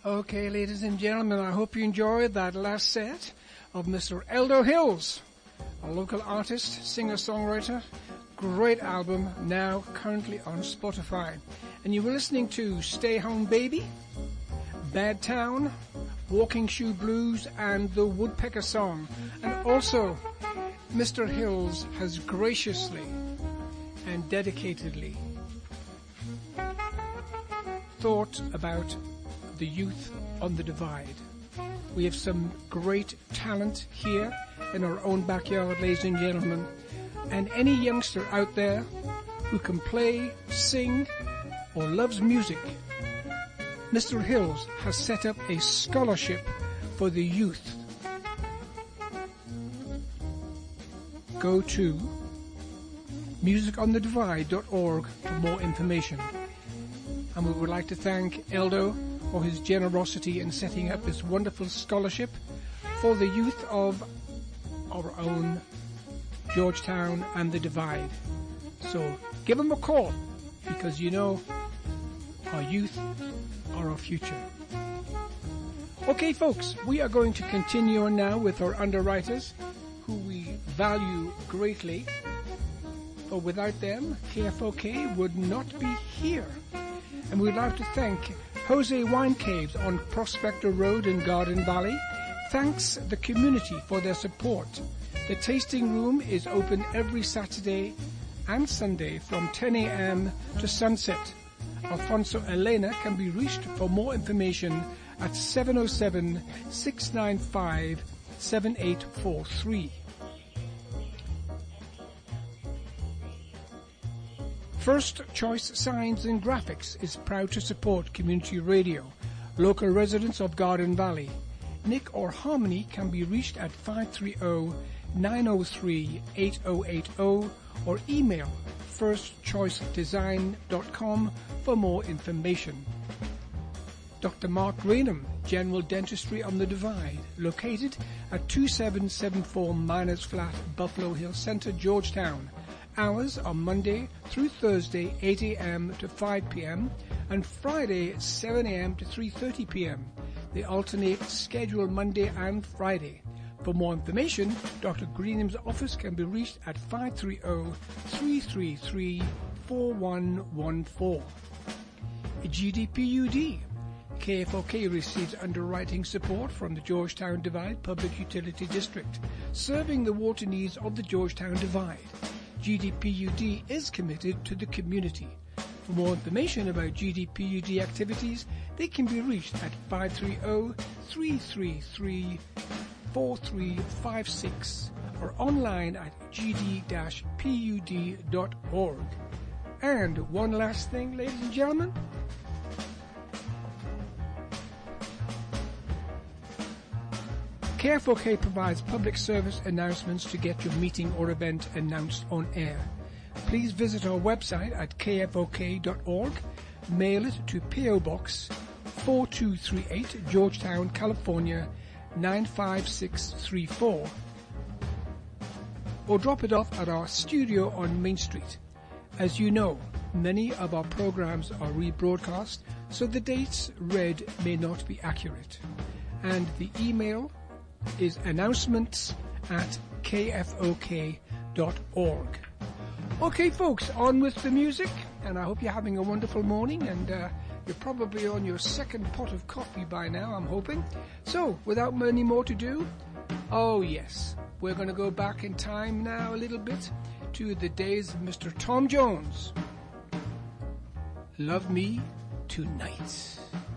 Okay, ladies and gentlemen, I hope you enjoyed that last set of Mr. Eldo Hills, a local artist, singer-songwriter. Great album, now currently on Spotify. And you were listening to Stay Home Baby, Bad Town, Walking Shoe Blues, and The Woodpecker Song. And also, Mr. Hills has graciously and dedicatedly thought about the youth on the divide. We have some great talent here in our own backyard, ladies and gentlemen. And any youngster out there who can play, sing, or loves music, Mr. Hills has set up a scholarship for the youth. Go to musiconthedivide.org for more information. And we would like to thank Eldo for his generosity in setting up this wonderful scholarship for the youth of our own Georgetown and the Divide. So give him a call, because you know our youth are our future. Okay, folks, we are going to continue on now with our underwriters, who we value greatly. For without them, KFOK would not be here. And we'd like to thank Jose Wine Caves on Prospector Road in Garden Valley. Thanks the community for their support. The tasting room is open every Saturday and Sunday from 10 a.m. to sunset. Alfonso Elena can be reached for more information at 707-695-7843. First Choice Signs and Graphics is proud to support community radio, local residents of Garden Valley. Nick or Harmony can be reached at 530-903-8080 or email firstchoicedesign.com for more information. Dr. Mark Raynham, General Dentistry on the Divide, located at 2774 Miners Flat, Buffalo Hill Center, Georgetown. Hours are Monday through Thursday, 8 a.m. to 5 p.m. and Friday, 7 a.m. to 3:30 p.m. They alternate schedule Monday and Friday. For more information, Dr. Greenham's office can be reached at 530-333-4114. GDPUD. KFOK receives underwriting support from the Georgetown Divide Public Utility District, serving the water needs of the Georgetown Divide. GDPUD is committed to the community. For more information about GDPUD activities, they can be reached at 530-333-4356 or online at gd-pud.org. And one last thing, ladies and gentlemen. KFOK provides public service announcements to get your meeting or event announced on air. Please visit our website at kfok.org, mail it to P.O. Box 4238, Georgetown, California 95634, or drop it off at our studio on Main Street. As you know, many of our programs are rebroadcast, so the dates read may not be accurate. And the email is announcements@kfok.org. Okay, folks, on with the music, and I hope you're having a wonderful morning, and you're probably on your second pot of coffee by now, I'm hoping. So, without any more to do, oh yes, we're going to go back in time now a little bit to the days of Mr. Tom Jones. Love Me Tonight.